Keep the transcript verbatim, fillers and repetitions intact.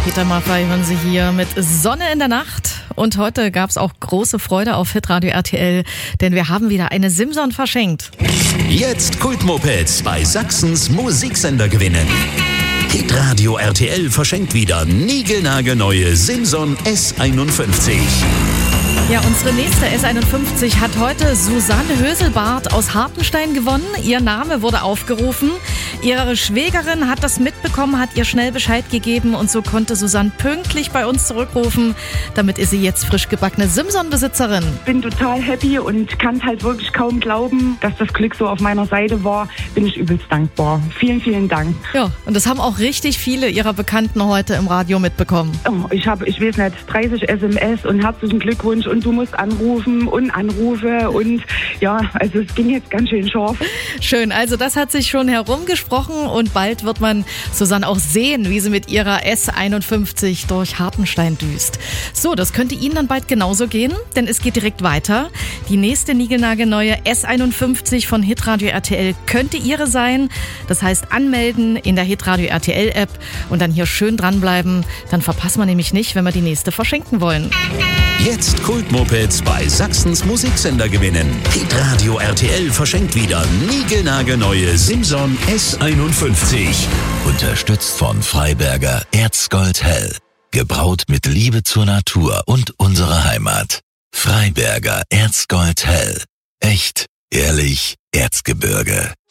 Peter Maffay hören Sie hier mit Sonne in der Nacht. Und heute gab es auch große Freude auf Hitradio R T L, denn wir haben wieder eine Simson verschenkt. Jetzt Kultmopeds bei Sachsens Musiksender gewinnen. Hitradio R T L verschenkt wieder niegelnagelneue Simson S einundfünfzig. Ja, unsere nächste S einundfünfzig hat heute Susanne Höselbart aus Hartenstein gewonnen. Ihr Name wurde aufgerufen. Ihre Schwägerin hat das mitbekommen, hat ihr schnell Bescheid gegeben und so konnte Susanne pünktlich bei uns zurückrufen. Damit ist sie jetzt frisch gebackene Simson-Besitzerin. Bin total happy und kann es halt wirklich kaum glauben, dass das Glück so auf meiner Seite war. Bin ich übelst dankbar. Vielen, vielen Dank. Ja, und das haben auch richtig viele ihrer Bekannten heute im Radio mitbekommen. Oh, ich habe, ich weiß nicht, dreißig S M S und herzlichen Glückwunsch und du musst anrufen und Anrufe und ja, also es ging jetzt ganz schön scharf. Schön, also das hat sich schon herumgesprochen und bald wird man Susanne auch sehen, wie sie mit ihrer S einundfünfzig durch Hartenstein düst. So, das könnte Ihnen dann bald genauso gehen, denn es geht direkt weiter. Die nächste niegelnagelneue S einundfünfzig von Hitradio R T L könnte Ihre sein. Das heißt anmelden in der Hitradio R T L App und dann hier schön dranbleiben. Dann verpasst man nämlich nicht, wenn wir die nächste verschenken wollen. Jetzt Kultmopeds bei Sachsens Musiksender gewinnen. Hitradio R T L verschenkt wieder niegelnagelneue Simson S einundfünfzig. Unterstützt von Freiberger Erzgold Hell. Gebraut mit Liebe zur Natur und unserer Heimat. Freiberger Erzgold Hell. Echt, ehrlich, Erzgebirge.